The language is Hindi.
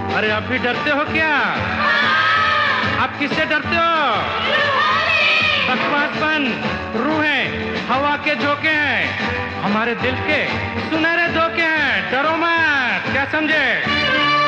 अरे आप भी डरते हो क्या? आप किससे डरते हो? बकवास बंद। रूह है, हवा के झोंके हैं, हमारे दिल के सुनहरे धोखे हैं। डरो मत, क्या समझे?